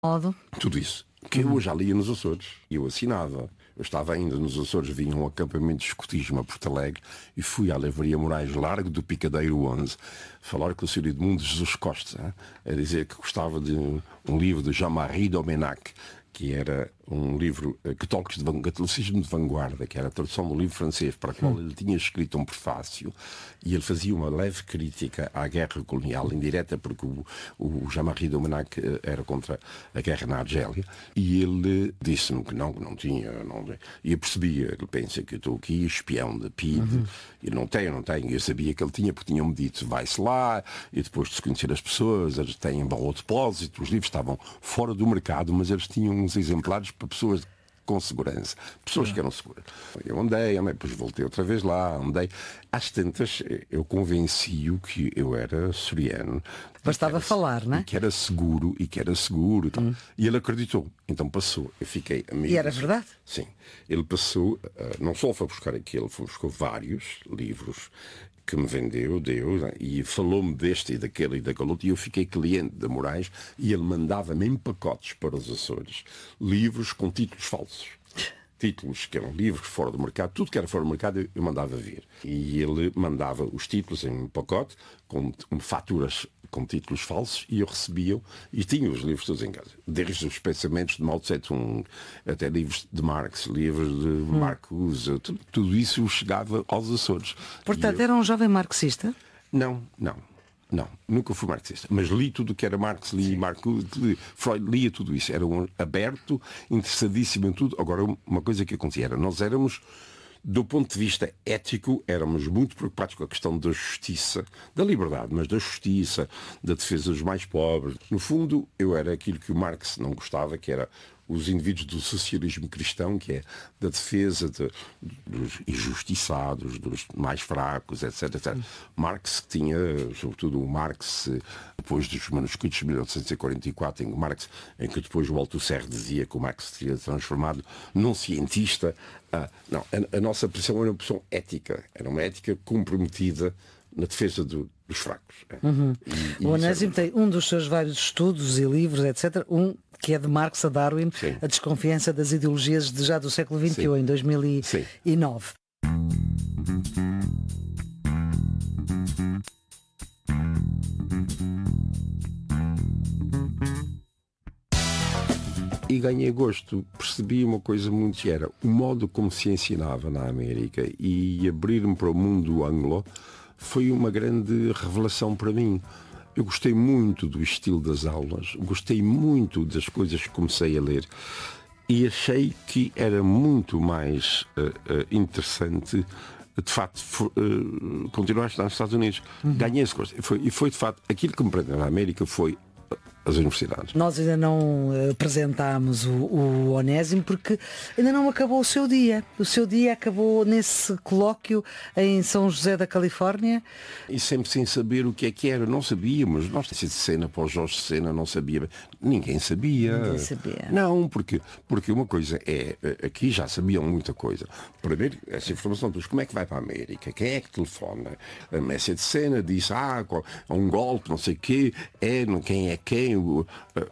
modo. Tudo isso. Que eu já lia nos Açores. E eu assinava. Eu estava ainda nos Açores, vinha um acampamento de escotismo a Porto Alegre e fui à Livraria Moraes, Largo do Picadeiro 11, falar com o Sr. Edmundo Jesus Costa, a dizer que gostava de um livro de Jean-Marie Domenac, que era um livro catolicismo de vanguarda, que era a tradução do livro francês, para o qual ele tinha escrito um prefácio, e ele fazia uma leve crítica à guerra colonial indireta, porque o Jean-Marie Domenac era contra a guerra na Argélia, e ele disse-me que não tinha, e eu percebia, ele pensa que eu estou aqui, espião da PIDE, e não tenho, eu sabia que ele tinha, porque tinham-me dito, vai-se lá, e depois de se conhecer as pessoas, eles têm bom depósito, os livros estavam fora do mercado, mas eles tinham uns exemplares para pessoas com segurança, pessoas que eram seguras. Eu andei, depois voltei outra vez lá, andei. Às tantas, eu convenci-o que eu era açoriano. Bastava falar, não é? E que era seguro. E ele acreditou. Então passou. Eu fiquei amigo. E era verdade? Sim. Ele passou, não só foi buscar aquele, foi buscar vários livros que me deu, e falou-me deste e daquele outro, e eu fiquei cliente da Moraes, e ele mandava-me em pacotes para os Açores livros com títulos falsos. Títulos que eram livros fora do mercado, tudo que era fora do mercado eu mandava vir. E ele mandava os títulos em um pacote, com faturas com títulos falsos, e eu recebia e tinha os livros todos em casa. Desde os pensamentos de Mao Tse-tung, até livros de Marx, livros de Marcuse, tudo isso chegava aos Açores. Portanto, era um jovem marxista? Não, nunca fui marxista, mas li tudo o que era Marx, li Marcuse, Freud, lia tudo isso, era um aberto, interessadíssimo em tudo. Agora, uma coisa que acontecia era, nós éramos, do ponto de vista ético, éramos muito preocupados com a questão da justiça, da liberdade, mas da justiça, da defesa dos mais pobres. No fundo, eu era aquilo que o Marx não gostava, que era os indivíduos do socialismo cristão, que é da defesa dos injustiçados, dos mais fracos, etc. Marx tinha, sobretudo o Marx, depois dos manuscritos de 1944, em que depois o Althusser dizia que o Marx se tinha transformado num cientista. A nossa posição era uma posição ética, era uma ética comprometida na defesa dos fracos. O Onésimo tem um dos seus vários estudos e livros, etc., que é de Marx a Darwin, Sim. A Desconfiança das Ideologias já do século XXI, em 2009. E ganhei gosto, percebi uma coisa muito que era o modo como se ensinava na América, e abrir-me para o mundo anglo foi uma grande revelação para mim. Eu gostei muito do estilo das aulas, gostei muito das coisas que comecei a ler, e achei que era muito mais interessante, de facto, continuar a estar nos Estados Unidos. Ganhei esse gosto. E foi, de facto, aquilo que me prendeu na América foi as universidades. Nós ainda não apresentámos o Onésimo porque ainda não acabou o seu dia. O seu dia acabou nesse colóquio em São José da Califórnia. E sempre sem saber o que era. Não sabíamos. Nós, de cena para o Jorge Sena, não sabia. Ninguém sabia. Não, porque uma coisa é... Aqui já sabiam muita coisa. Primeiro, essa informação, depois, como é que vai para a América? Quem é que telefona? A Messia de Sena disse, há um golpe, não sei o quê. Quem é quem? O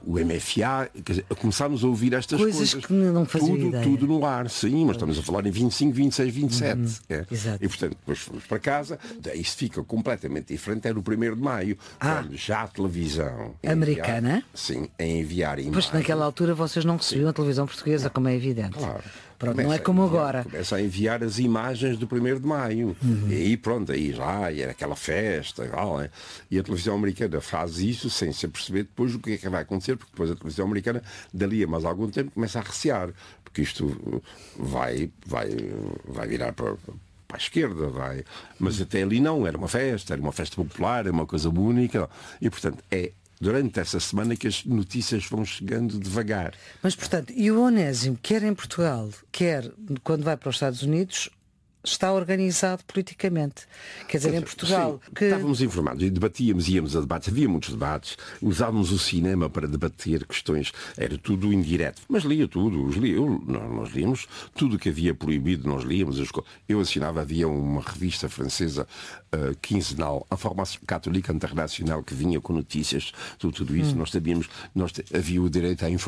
MFA, quer dizer, começámos a ouvir estas coisas que não fazia ideia. Tudo no ar, sim, mas estamos a falar em 25, 26, 27. Exato. E portanto, depois fomos para casa, daí isso fica completamente diferente. Era o 1º de maio, quando já a televisão americana, a enviar imagens. Pois naquela altura vocês não recebiam a televisão portuguesa, como é evidente. Claro. Pronto, não é como agora. Começa a enviar as imagens do 1º de maio. E aí pronto, aí já era aquela festa. E a televisão americana faz isso sem se perceber depois o que é que vai acontecer, porque depois a televisão americana, dali a mais algum tempo, começa a recear. Porque isto vai virar para a esquerda, mas até ali não, era uma festa popular, é uma coisa única. E portanto durante essa semana que as notícias vão chegando devagar. Mas, portanto, e o Onésimo, quer em Portugal, quer quando vai para os Estados Unidos, está organizado politicamente. Quer dizer, em Portugal... Sim, estávamos informados e debatíamos, íamos a debates, havia muitos debates, usávamos o cinema para debater questões, era tudo indireto, mas lia tudo, nós líamos tudo o que havia proibido, nós líamos. Eu assinava, havia uma revista francesa quinzenal, Informação Católica Internacional, que vinha com notícias, tudo isso, nós sabíamos, havia o direito à informação.